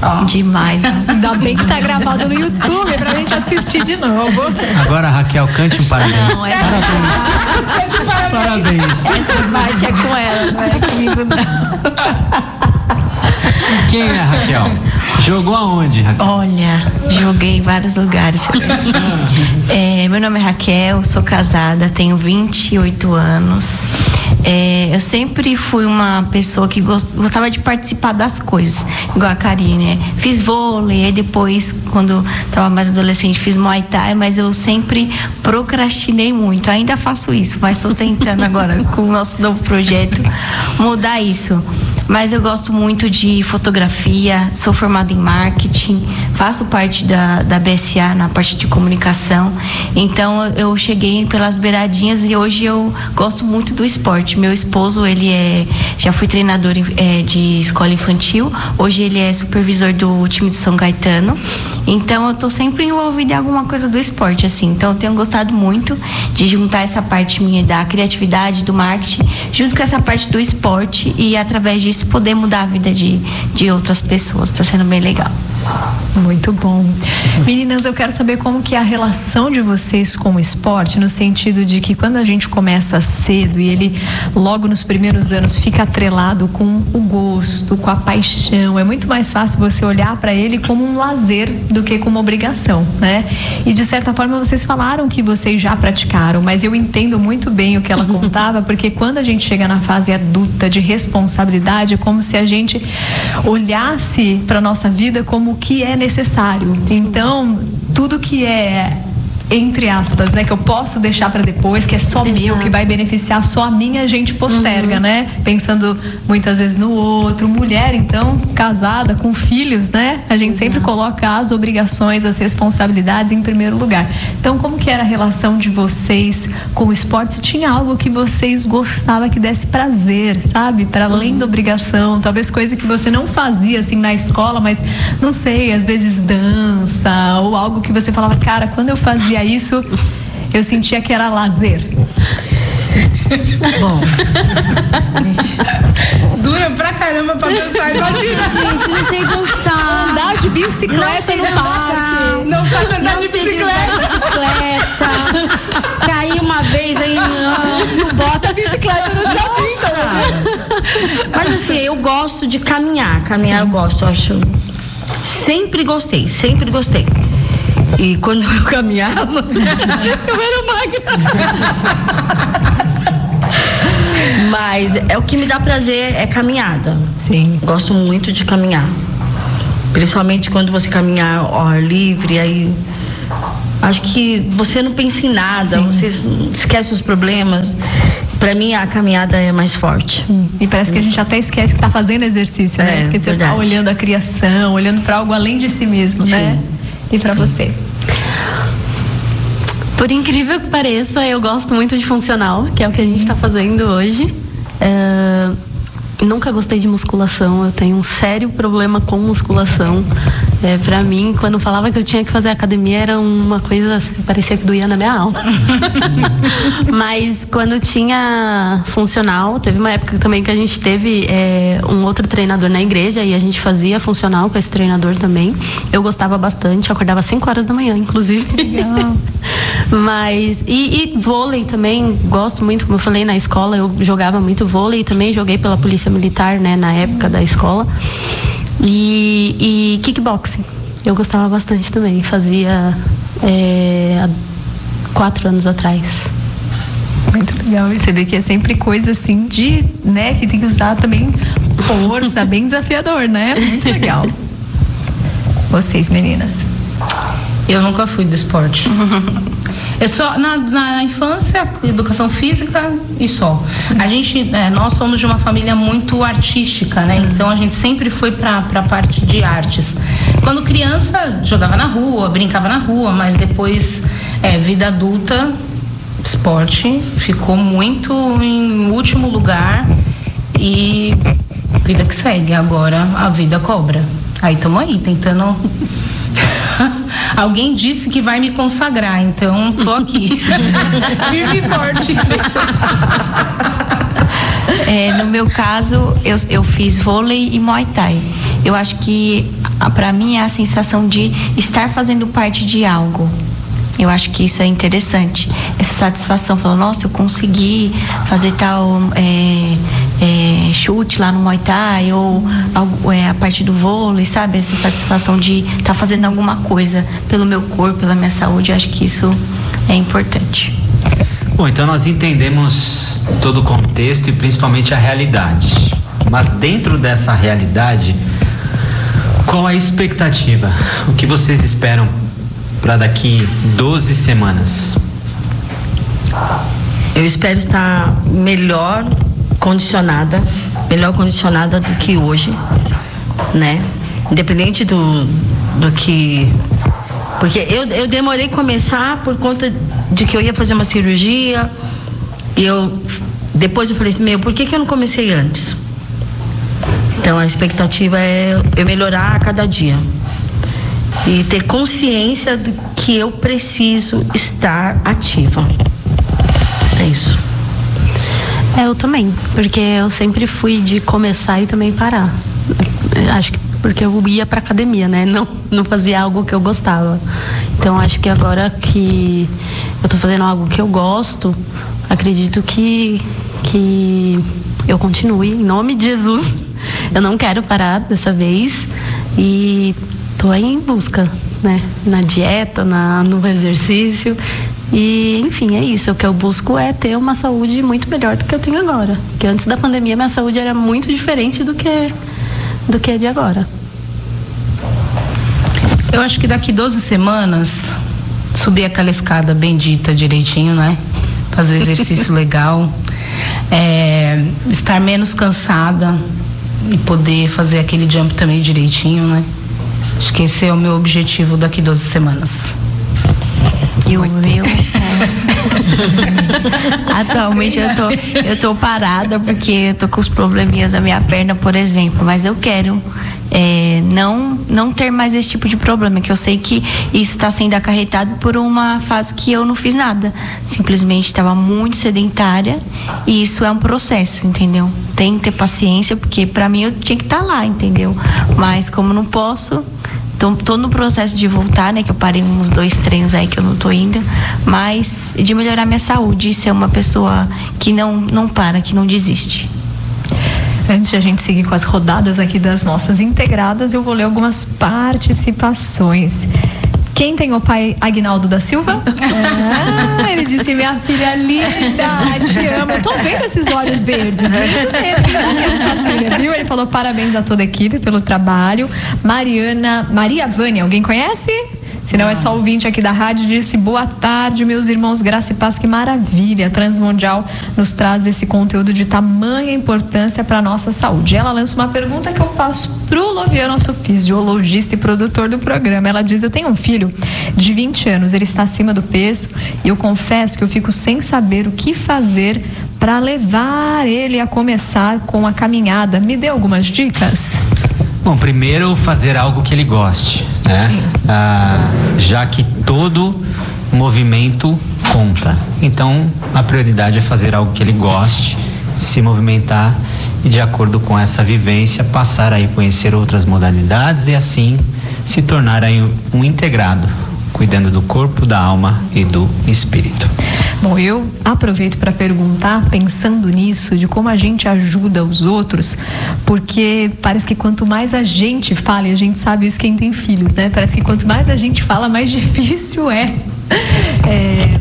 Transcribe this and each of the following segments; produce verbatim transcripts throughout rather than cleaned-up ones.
Oh. Demais. Ainda bem que tá gravado no YouTube pra gente assistir de novo. Agora, Raquel, cante um parabéns. Não, essa parabéns. Parabéns. Essa parte é com ela, não é comigo não. Quem é a Raquel? Jogou aonde, Raquel? Olha, joguei em vários lugares. É, meu nome é Raquel, sou casada, tenho vinte e oito anos. É, eu sempre fui uma pessoa que gostava de participar das coisas, igual a Karine, né? Fiz vôlei, aí depois, quando estava mais adolescente, fiz Muay Thai, mas eu sempre procrastinei muito. Ainda faço isso, mas estou tentando agora, com o nosso novo projeto, mudar isso. Mas eu gosto muito de fotografia, sou formada em marketing, faço parte da, da B S A na parte de comunicação. Então eu cheguei pelas beiradinhas e hoje eu gosto muito do esporte. Meu esposo, ele é, já foi treinador é, de escola infantil, hoje ele é supervisor do time de São Caetano. Então eu tô sempre envolvida em alguma coisa do esporte, assim. Então eu tenho gostado muito de juntar essa parte minha da criatividade, do marketing, junto com essa parte do esporte e através disso poder mudar a vida de, de outras pessoas. Está sendo bem legal. Muito bom. Meninas, eu quero saber como que é a relação de vocês com o esporte, no sentido de que quando a gente começa cedo e ele logo nos primeiros anos fica atrelado com o gosto, com a paixão, é muito mais fácil você olhar para ele como um lazer do que como obrigação, né? E de certa forma vocês falaram que vocês já praticaram, mas eu entendo muito bem o que ela contava, porque quando a gente chega na fase adulta de responsabilidade, é como se a gente olhasse para nossa vida como o que é necessário. Então, tudo que é, entre aspas, né, que eu posso deixar para depois, que é só Exato. meu, que vai beneficiar só a minha, a gente posterga, uhum. né? Pensando muitas vezes no outro. Mulher, então, casada, com filhos, né? A gente Exato. sempre coloca as obrigações, as responsabilidades em primeiro lugar. Então, como que era a relação de vocês com o esporte? Se tinha algo que vocês gostavam que desse prazer, sabe? Para além uhum. da obrigação, talvez coisa que você não fazia, assim, na escola, mas, não sei, às vezes dança, ou algo que você falava, cara, quando eu fazia isso, eu sentia que era lazer. Bom. Dura pra caramba pra dançar. Imagina. Gente, não sei dançar. Andar de bicicleta não sei no dançar. parque. Não sabe andar não de sei bicicleta. de bicicleta. Caí uma vez aí. Não bota a bicicleta no desafio. Mas assim, eu gosto de caminhar. Caminhar Sim. eu gosto, eu acho. Sempre gostei, sempre gostei. E quando eu caminhava, eu era magra. Mas é o que me dá prazer é caminhada. Sim. Gosto muito de caminhar. Principalmente quando você caminha ao ar livre, aí acho que você não pensa em nada, Sim. você esquece os problemas. Pra mim, a caminhada é mais forte. Sim. E parece que a gente até esquece que tá fazendo exercício, né? É, Porque você verdade. tá olhando a criação, olhando para algo além de si mesmo, Sim. né? E pra você? Por incrível que pareça, eu gosto muito de funcional, que é o que a gente está fazendo hoje. É, nunca gostei de musculação, eu tenho um sério problema com musculação. É, pra mim, quando falava que eu tinha que fazer academia, era uma coisa, parecia que doía na minha alma. Mas quando tinha funcional, teve uma época também que a gente teve é, um outro treinador na igreja e a gente fazia funcional com esse treinador também. Eu gostava bastante, eu acordava às cinco horas da manhã, inclusive. Legal. Mas, e, e vôlei também, gosto muito, como eu falei, na escola eu jogava muito vôlei, também joguei pela Polícia Militar, né, na época da escola. E, e kickboxing, eu gostava bastante também, fazia é, há quatro anos atrás. Muito legal, e você vê que é sempre coisa assim de, né, que tem que usar também força, bem desafiador, né? Muito legal. Vocês, meninas? Eu nunca fui do esporte. Eu só na, na infância, educação física e só. Sim. A gente, é, nós somos de uma família muito artística, né? Então a gente sempre foi para para parte de artes. Quando criança jogava na rua, brincava na rua, mas depois é, vida adulta, esporte ficou muito em último lugar e vida que segue. Agora a vida cobra. Aí estamos aí tentando. Alguém disse que vai me consagrar, então tô aqui. Firme e forte. É, no meu caso, eu, eu fiz vôlei e Muay Thai. Eu acho que para mim é a sensação de estar fazendo parte de algo. Eu acho que isso é interessante. Essa satisfação, falando, nossa, eu consegui fazer tal é, é, chute lá no Muay Thai, ou algo, é, a parte do vôlei, sabe? Essa satisfação de estar tá fazendo alguma coisa pelo meu corpo, pela minha saúde, eu acho que isso é importante. Bom, então nós entendemos todo o contexto e principalmente a realidade. Mas dentro dessa realidade, qual a expectativa? O que vocês esperam para daqui doze semanas? Eu espero estar melhor condicionada, melhor condicionada do que hoje, né? Independente do, do que... Porque eu, eu demorei a começar por conta de que eu ia fazer uma cirurgia, e eu... Depois eu falei assim, meu, por que que eu não comecei antes? Então a expectativa é eu melhorar a cada dia. E ter consciência de que eu preciso estar ativa. É isso. É, eu também, porque eu sempre fui de começar e também parar. Acho que porque eu ia pra academia, né? Não, não fazia algo que eu gostava. Então acho que agora que eu tô fazendo algo que eu gosto, acredito que, que eu continue, em nome de Jesus. Eu não quero parar dessa vez e tô aí em busca, né? Na dieta, na, no exercício. E, enfim, é isso. O que eu busco é ter uma saúde muito melhor do que eu tenho agora. Porque antes da pandemia, minha saúde era muito diferente do que, do que é de agora. Eu acho que daqui doze semanas, subir aquela escada bendita direitinho, né? Fazer o exercício legal. É, estar menos cansada e poder fazer aquele jump também direitinho, né? Acho que esse é o meu objetivo daqui doze semanas. E o meu é... Atualmente eu tô, eu tô parada porque eu tô com os probleminhas na minha perna, por exemplo, mas eu quero é, não, não ter mais esse tipo de problema, que eu sei que isso está sendo acarretado por uma fase que eu não fiz nada, simplesmente estava muito sedentária, e isso é um processo, entendeu? Tem que ter paciência, porque para mim eu tinha que estar lá, entendeu? Mas como não posso, Tô, tô no processo de voltar, né? Que eu parei uns dois treinos aí que eu não tô indo. Mas de melhorar minha saúde e ser uma pessoa que não, não para, que não desiste. Antes de a gente seguir com as rodadas aqui das nossas integradas, eu vou ler algumas participações. Quem tem o pai Aguinaldo da Silva? Ah, ele disse, minha filha linda, te amo. Eu tô vendo esses olhos verdes. Filha, viu? Ele falou parabéns a toda a equipe pelo trabalho. Mariana, Maria Vânia, alguém conhece? Se não, é só ouvinte aqui da rádio, disse, boa tarde, meus irmãos, graça e paz, que maravilha. Transmundial nos traz esse conteúdo de tamanha importância para a nossa saúde. Ela lança uma pergunta que eu faço pro Loviano, nosso fisiologista e produtor do programa. Ela diz, eu tenho um filho de vinte anos, ele está acima do peso e eu confesso que eu fico sem saber o que fazer para levar ele a começar com a caminhada. Me dê algumas dicas? Bom, primeiro fazer algo que ele goste, né? Ah, já que todo movimento conta. Então, a prioridade é fazer algo que ele goste, se movimentar e, de acordo com essa vivência, passar a conhecer outras modalidades e assim se tornar aí um integrado, cuidando do corpo, da alma e do espírito. Bom, eu aproveito para perguntar, pensando nisso, de como a gente ajuda os outros, porque parece que quanto mais a gente fala, e a gente sabe isso quem tem filhos, né? Parece que quanto mais a gente fala, mais difícil é. é...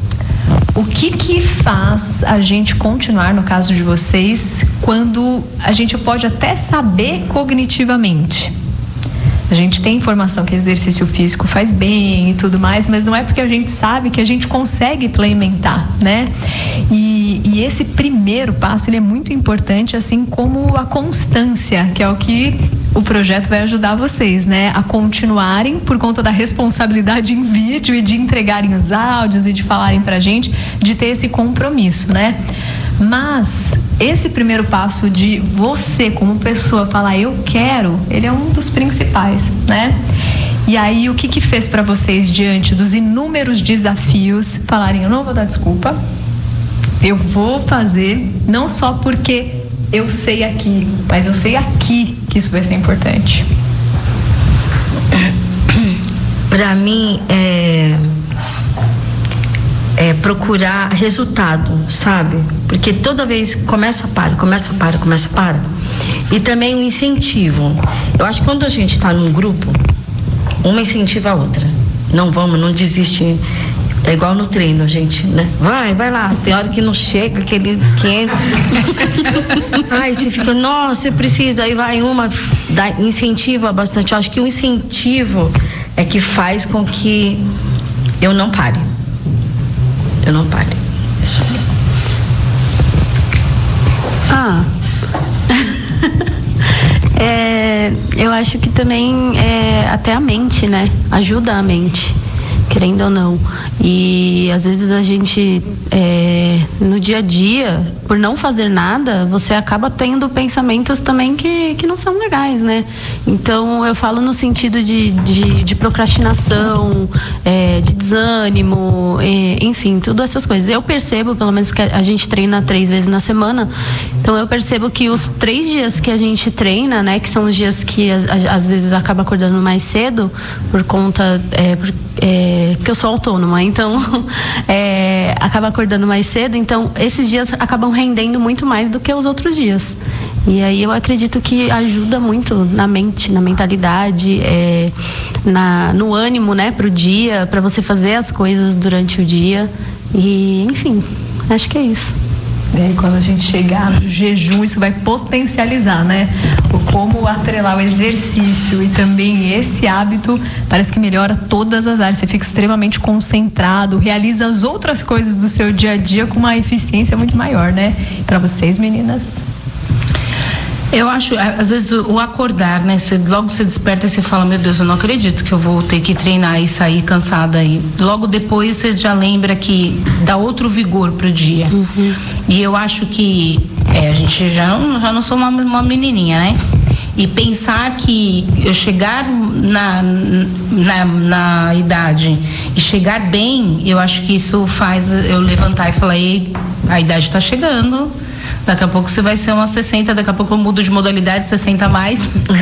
O que que faz a gente continuar, no caso de vocês, quando a gente pode até saber cognitivamente? A gente tem informação que exercício físico faz bem e tudo mais, mas não é porque a gente sabe que a gente consegue implementar, né? E, e esse primeiro passo, ele é muito importante, assim como a constância, que é o que o projeto vai ajudar vocês, né? A continuarem por conta da responsabilidade em vídeo e de entregarem os áudios e de falarem pra gente, de ter esse compromisso, né? Mas esse primeiro passo de você como pessoa falar eu quero, ele é um dos principais, né? E aí o que que fez para vocês diante dos inúmeros desafios falarem eu não vou dar desculpa, eu vou fazer, não só porque eu sei aqui, mas eu sei aqui que isso vai ser importante? Para mim é, é procurar resultado, sabe? Porque toda vez começa, para, começa, para, começa, para. E também o incentivo. Eu acho que quando a gente está num grupo, uma incentiva a outra. Não vamos, não desiste. É igual no treino, a gente, né? Vai, vai lá. Tem hora que não chega, aquele quinhentos. Ai, você fica, nossa, você precisa. Aí vai uma, dá, incentiva bastante. Eu acho que o incentivo é que faz com que eu não pare. Eu não pare. Isso. Ah. é, eu acho que também é, até a mente, né? Ajuda a mente, querendo ou não. E às vezes a gente é, no dia a dia, por não fazer nada, você acaba tendo pensamentos também que, que não são legais, né? Então eu falo no sentido de, de, de procrastinação, é, de desânimo, é, enfim, tudo essas coisas. Eu percebo, pelo menos que a gente treina três vezes na semana, então eu percebo que os três dias que a gente treina, né, que são os dias que às vezes acaba acordando mais cedo por conta é, por, é, porque eu sou autônoma, então é, acaba acordando mais cedo, então esses dias acabam rendendo muito mais do que os outros dias. E aí eu acredito que ajuda muito na mente, na mentalidade, é, na, no ânimo, né, pro dia, para você fazer as coisas durante o dia. E, enfim, acho que é isso. E aí, quando a gente chegar no jejum, isso vai potencializar, né? O como atrelar o exercício e também esse hábito, parece que melhora todas as áreas. Você fica extremamente concentrado, realiza as outras coisas do seu dia a dia com uma eficiência muito maior, né? Para vocês, meninas? Eu acho, às vezes o acordar, né? Você, logo você desperta e você fala, meu Deus, eu não acredito que eu vou ter que treinar e sair cansada aí. Logo depois você já lembra que dá outro vigor pro dia. Uhum. E eu acho que é, a gente já não, já não sou uma, uma menininha, né? E pensar que eu chegar na, na, na idade e chegar bem, eu acho que isso faz eu levantar e falar, ei, a idade está chegando. Daqui a pouco você vai ser uma sessenta, daqui a pouco eu mudo de modalidade, sessenta a mais.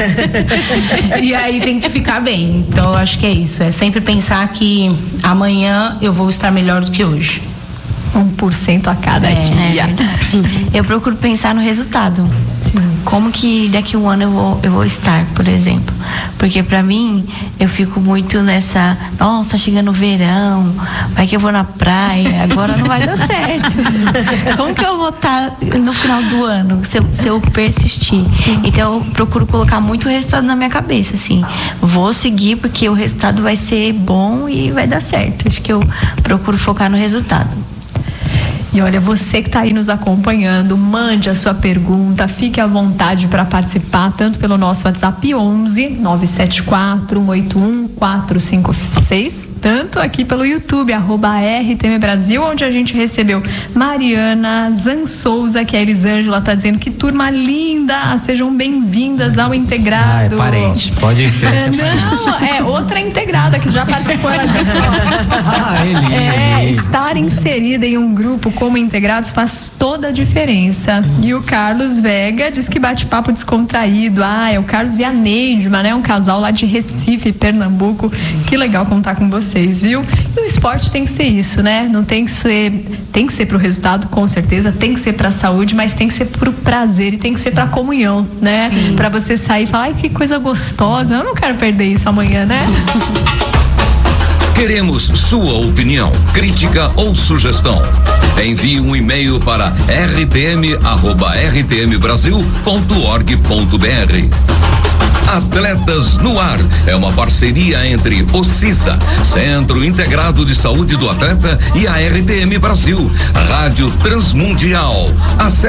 E aí tem que ficar bem. Então eu acho que é isso. É sempre pensar que amanhã eu vou estar melhor do que hoje. um por cento a cada é, dia. É verdade. Eu procuro pensar no resultado. Como que daqui a um ano eu vou, eu vou estar, por exemplo. Porque pra mim, eu fico muito nessa, nossa, chegando o verão, vai que eu vou na praia, agora não vai dar certo. Como que eu vou estar no final do ano, se eu, se eu persistir? Então, eu procuro colocar muito o resultado na minha cabeça, assim. Vou seguir porque o resultado vai ser bom e vai dar certo. Acho que eu procuro focar no resultado. E olha, você que está aí nos acompanhando, mande a sua pergunta, fique à vontade para participar, tanto pelo nosso WhatsApp onze nove sete quatro, um oito um, quatro cinco seis, tanto aqui pelo YouTube, arroba R T M Brasil, onde a gente recebeu Mariana Zan Souza, que a Elisângela está dizendo que turma linda, sejam bem-vindas ao Integrado. Ah, é parente, pode crer. Não, é outra integrada que já participou, ela disse. Ah, ele, é, ele. estar inserida em um grupo como Integrados faz toda a diferença. E o Carlos Vega diz que bate-papo descontraído. Ah, é o Carlos e a Neidma, né? Um casal lá de Recife, Pernambuco. Que legal contar com vocês, viu? E o esporte tem que ser isso, né? Não tem que ser, tem que ser pro resultado, com certeza, tem que ser pra saúde, mas tem que ser pro prazer e tem que ser pra comunhão, né? Sim. Pra você sair e falar, ai, que coisa gostosa, eu não quero perder isso amanhã, né? Queremos sua opinião, crítica ou sugestão. Envie um e-mail para r t m arroba r t m brasil ponto org ponto b r. Atletas no Ar é uma parceria entre o CISA, Centro Integrado de Saúde do Atleta, e a R T M Brasil, Rádio Transmundial. Acesse